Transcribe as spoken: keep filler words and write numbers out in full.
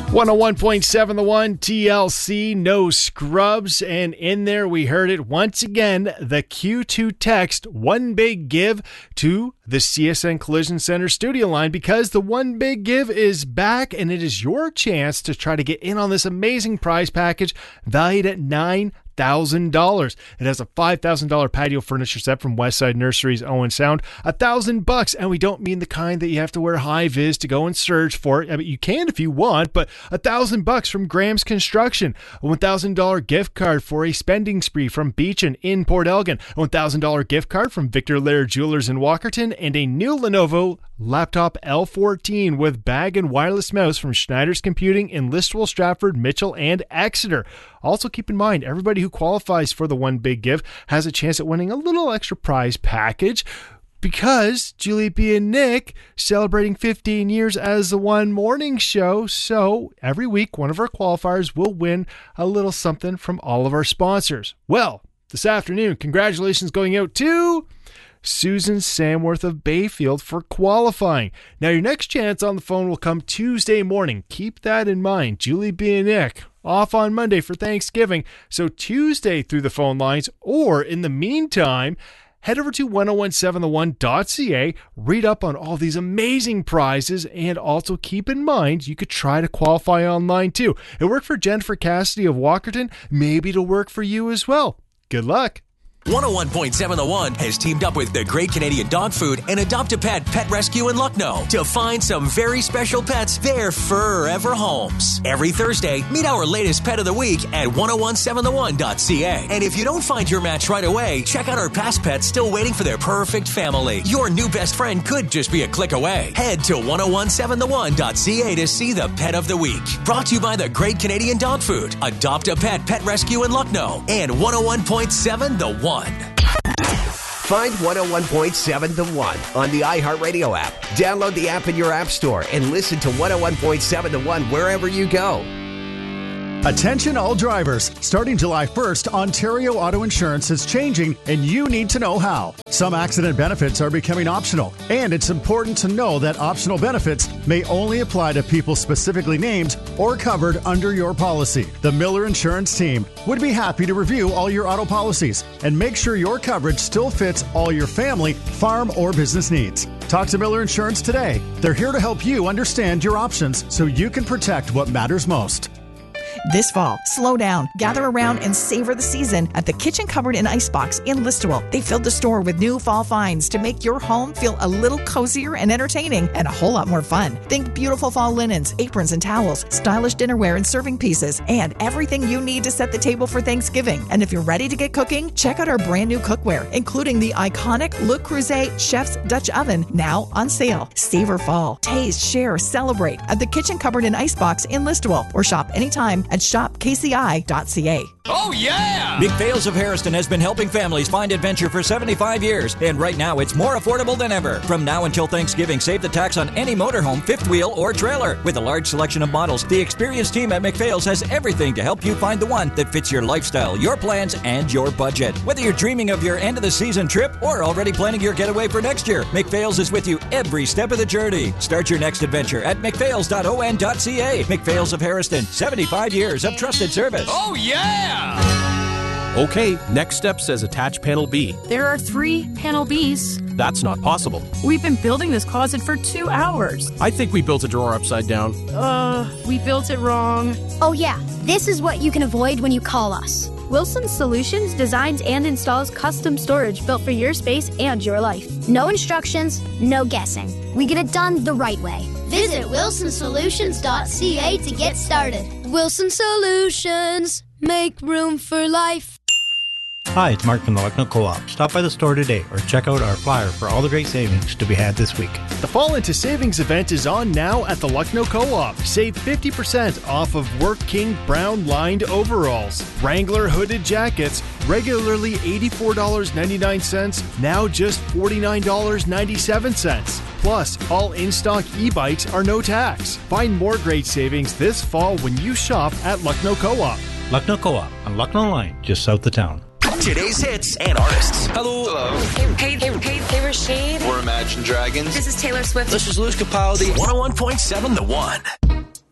one oh one point seven The One, T L C, no scrubs. And in there we heard it once again, the Q two text, one big give to the C S N Collision Center studio line, because the one big give is back and it is your chance to try to get in on this amazing prize package valued at nine thousand dollars. It has a five thousand dollars patio furniture set from Westside Nurseries Owen Sound, a thousand bucks, and we don't mean the kind that you have to wear high vis to go and search for. I mean, you can if you want, but a thousand bucks from Graham's Construction, a one thousand dollars gift card for a spending spree from Beechin in Port Elgin, a one thousand dollars gift card from Victor Laird Jewelers in Walkerton, and a new Lenovo laptop L fourteen with bag and wireless mouse from Schneider's Computing in Listowel, Stratford, Mitchell, and Exeter. Also keep in mind, everybody who qualifies for the one big give has a chance at winning a little extra prize package, because Julie B and Nick celebrating fifteen years as the One Morning Show. So every week, one of our qualifiers will win a little something from all of our sponsors. Well, this afternoon, congratulations going out to Susan Samworth of Bayfield for qualifying. Now, your next chance on the phone will come Tuesday morning. Keep that in mind. Julie B and Nick off on Monday for Thanksgiving. So Tuesday through the phone lines, or in the meantime, head over to ten seventeen the one dot c a, read up on all these amazing prizes, and also keep in mind you could try to qualify online too. It worked for Jennifer Cassidy of Walkerton. Maybe it'll work for you as well. Good luck. one oh one point seven The One has teamed up with the Great Canadian Dog Food and Adopt-A-Pet Pet Rescue in Lucknow to find some very special pets their forever homes. Every Thursday, meet our latest pet of the week at ten seventeen the one dot c a. And if you don't find your match right away, check out our past pets still waiting for their perfect family. Your new best friend could just be a click away. Head to ten seventeen the one dot c a to see the pet of the week. Brought to you by the Great Canadian Dog Food, Adopt-A-Pet Pet Rescue in Lucknow, and one oh one point seven The One. Find one oh one point seven The One on the iHeartRadio app. Download the app in your app store and listen to one oh one point seven The One wherever you go. Attention all drivers. Starting July first, Ontario Auto Insurance is changing, and you need to know how. Some accident benefits are becoming optional, and it's important to know that optional benefits may only apply to people specifically named or covered under your policy. The Miller Insurance team would be happy to review all your auto policies and make sure your coverage still fits all your family, farm, or business needs. Talk to Miller Insurance today. They're here to help you understand your options so you can protect what matters most. This fall, slow down, gather around, and savor the season at the Kitchen Cupboard and Icebox in Listowel. They filled the store with new fall finds to make your home feel a little cozier and entertaining, and a whole lot more fun. Think beautiful fall linens, aprons and towels, stylish dinnerware and serving pieces, and everything you need to set the table for Thanksgiving. And if you're ready to get cooking, check out our brand new cookware, including the iconic Le Creuset Chef's Dutch Oven, now on sale. Savor fall. Taste, share, celebrate at the Kitchen Cupboard and Icebox in Listowel, or shop anytime at shop k c i dot c a. Oh, yeah! McPhail's of Harrison has been helping families find adventure for seventy-five years, and right now it's more affordable than ever. From now until Thanksgiving, save the tax on any motorhome, fifth wheel, or trailer. With a large selection of models, the experienced team at McPhail's has everything to help you find the one that fits your lifestyle, your plans, and your budget. Whether you're dreaming of your end-of-the-season trip or already planning your getaway for next year, McPhail's is with you every step of the journey. Start your next adventure at mcphails dot o n dot c a. McPhail's of Harrison, seventy-five years of trusted service. Oh, yeah! Okay, next step says attach panel B. There are three panel Bs. That's not possible. We've been building this closet for two hours. I think we built a drawer upside down. Uh, we built it wrong. Oh yeah, this is what you can avoid when you call us. Wilson Solutions designs and installs custom storage built for your space and your life. No instructions, no guessing. We get it done the right way. Visit wilson solutions dot c a to get started. Wilson Solutions, make room for life. Hi, it's Mark from the Lucknow Co-op. Stop by the store today or check out our flyer for all the great savings to be had this week. The Fall Into Savings event is on now at the Lucknow Co-op. Save fifty percent off of Work King brown lined overalls. Wrangler hooded jackets, regularly eighty-four dollars and ninety-nine cents, now just forty-nine dollars and ninety-seven cents. Plus, all in-stock e-bikes are no tax. Find more great savings this fall when you shop at Lucknow Co-op. Lucknow Co-op on Lucknow Line, just south of town. Today's hits and artists. Hello. Hello. Hey, hey, hey, hey, Rashid. We're Imagine Dragons. This is Taylor Swift. This is Lewis Capaldi. one oh one point seven The One.